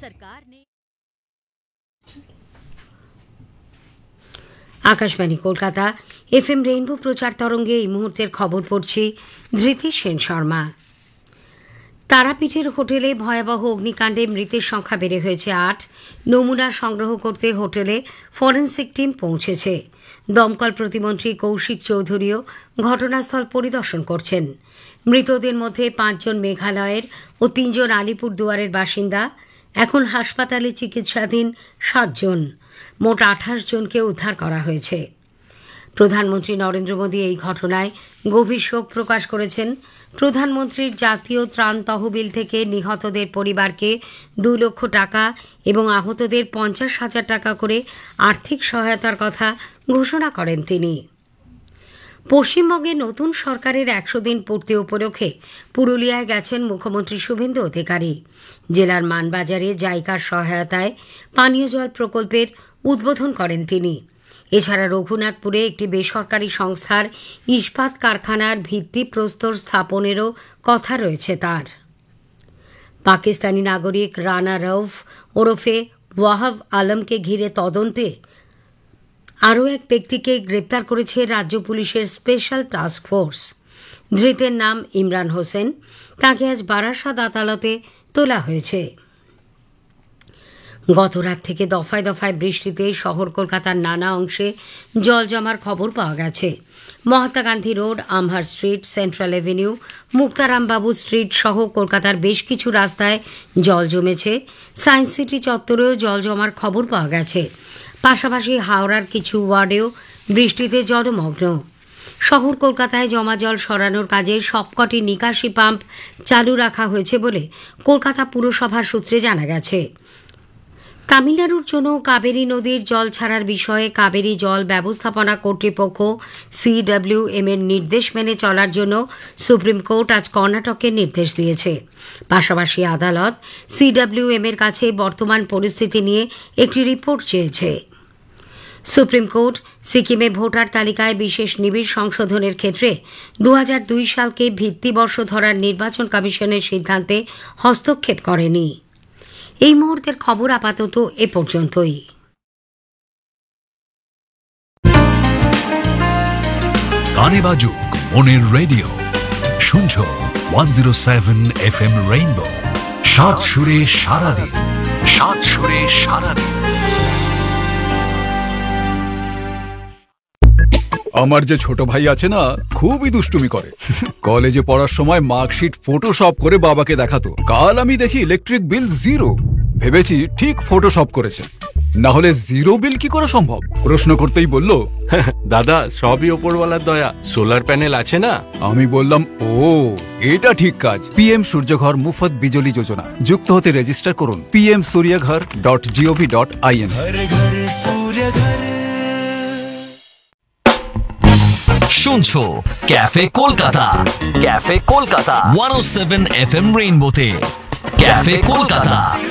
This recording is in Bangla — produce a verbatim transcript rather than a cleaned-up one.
सरकार ने। আকাশবাণী কলকাতা এফএম রেইনবো প্রচার তরঙ্গে এই মুহূর্তের খবর পড়ছি ধৃতি সেন শর্মা। তারাপীঠের হোটেলে ভয়াবহ অগ্নিকাণ্ডে মৃতের সংখ্যা বেড়ে হয়েছে আট। নমুনা সংগ্রহ করতে হোটেলে ফরেন্সিক টিম পৌঁছেছে। দমকল প্রতিমন্ত্রী কৌশিক চৌধুরীও ঘটনাস্থল পরিদর্শন করছেন। মৃতদের মধ্যে পাঁচজন মেঘালয়ের ও তিনজন আলিপুরদুয়ারের বাসিন্দা। এখন হাসপাতালে চিকিৎসাধীন সাতজন, মোট আঠাশ জনকে উদ্ধার করা হয়েছে। প্রধানমন্ত্রী নরেন্দ্র মোদী এই ঘটনায় গভীর শোক প্রকাশ করেছেন। প্রধানমন্ত্রীর জাতীয় ত্রাণ তহবিল থেকে নিহতদের পরিবারকে দুই লক্ষ টাকা এবং আহতদের পঞ্চাশ হাজার টাকা করে আর্থিক সহায়তার কথা ঘোষণা করেন তিনি। পশ্চিমবঙ্গে নতুন সরকারের একশো দিন পূর্তি উপলক্ষে পুরুলিয়ায় গেছেন মুখ্যমন্ত্রী শুভেন্দু অধিকারী। জেলার মানবাজারে জাইকার সহায়তায় পানীয় জল প্রকল্পের উদ্বোধন করেন তিনি। এছাড়া রঘুনাথপুরে একটি বেসরকারি সংস্থার ইস্পাত কারখানার ভিত্তিপ্রস্তর স্থাপনেরও কথা রয়েছে তার। পাকিস্তানি নাগরিক রানা রউফ ওরফে ওয়াহাব আলমকে ঘিরে তদন্তে আরও এক ব্যক্তিকে গ্রেপ্তার করেছে রাজ্য পুলিশের স্পেশাল টাস্ক ফোর্স। ধৃতের নাম ইমরান হোসেন। তাকে আজ বারাসাত আদালতে তোলা হয়েছে। গতরাত থেকে দফায় দফায় বৃষ্টিতে শহর কলকাতার নানা অংশে জল জমার খবর পাওয়া গেছে। Mahatma Gandhi road, আমহার street, central Avenue, Muktarambabu street সহ কলকাতার বেশ কিছু রাস্তায় জল জমেছে। সায়েন্স সিটি চত্বরেও জল জমার খবর পাওয়া গেছে। পাশাপাশি হাওড়ার কিছু ওয়ার্ডেও বৃষ্টিতে জলমগ্ন। শহর কলকাতায় জমা জল সরানোর কাজে সবকটি নিকাশি পাম্প চালু রাখা হয়েছে বলে কলকাতা পুরসভার সূত্রে জানা গেছে। তামিলনাড়ুর জন্য কাবেরী নদীর জল ছাড়ার বিষয়ে কাবেরী জল ব্যবস্থাপনা কর্তৃপক্ষ সিডব্লিউএম এর নির্দেশ মেনে চলার জন্য সুপ্রিম কোর্ট আজ কর্ণাটককে নির্দেশ দিয়েছে। পাশাপাশি আদালত সিডব্লিউএম এর কাছে বর্তমান পরিস্থিতি নিয়ে একটি রিপোর্ট চেয়েছে। সুপ্রিম কোর্ট সিকিমে ভোটার তালিকায় বিশেষ নিবিড় সংশোধনের ক্ষেত্রে দু হাজার দুই সালকে ভিত্তিবর্ষ ধরার নির্বাচন কমিশনের সিদ্ধান্তে হস্তক্ষেপ করেনি। এই মুহূর্তের খবর আপাতত এ পর্যন্তই। গানে বাজুক মনের রেডিও, শুনছো one zero seven F M rainbow. সাত সুরে সারাদিন, সাত সুরে সারাদিন। আমার যে ছোট ভাই আছে না, খুবই দুষ্টুমি করে। কলেজে পড়ার সময় মার্কশিট ফটোশপ করে বাবাকে দেখাতো। কাল আমি দেখি ইলেকট্রিক বিল জিরো। ভেবেছি ঠিক ফটোশপ করেছে, না হলে জিরো বিল কি করে সম্ভব? প্রশ্ন করতেই বলল, দাদা সবই ওপরওয়ালার দয়া, সোলার প্যানেল আছে না। আমি বললাম, ও এটা ঠিক কাজ। পিএম সূর্যঘর মুফত বিজলি যোজনা যুক্ত হতে রেজিস্টার করুন PM সূর্যঘর dot gov dot in. শুনছো cafe Kolkata, cafe Kolkata one ও seven F M রেইনবোতে। Cafe Kolkata.